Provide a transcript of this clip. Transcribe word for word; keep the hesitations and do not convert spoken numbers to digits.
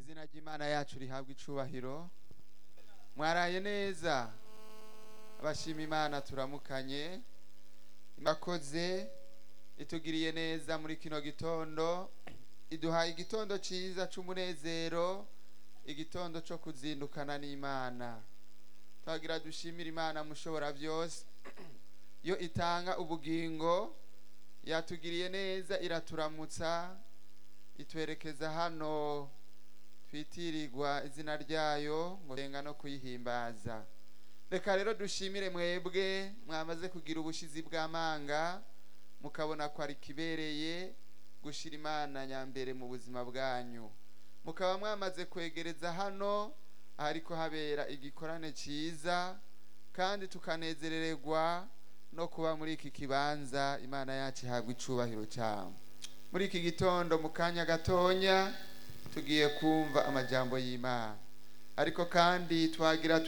izina ry'Imana yacu rihabwa icubahiro. Mwaraye neza abashima Imana, turamukanye. Imakoze itugiriye neza muri kino gitondo, iduhaye igitondo ciza c'umunezero, igitondo co kuzindukana n'Imana. Twagira dushimira Imana mushobora byose yo itanga ubugingo, yatugiriye neza, iraturamutsa, itwerekeza hano twitirirwa izina ryayo ngo renga no kuyihimbaza. Reka rero dushimire mwebwe mwamaze kugira ubushizi bw'amanga, mukabona ko ari kibereye gushira Imana nyambere mu buzima bwanyu, mukaba mwamaze kwegereza hano ariko habera igikorane ciza, kandi tukanezerererwa no kuba muri iki kibanza. Imana yacu ihabwa icubahiro cyane. Muri iki gitondo mu kanya gatonya tugiye kumva amajambo y'Imana, ariko kandi twagira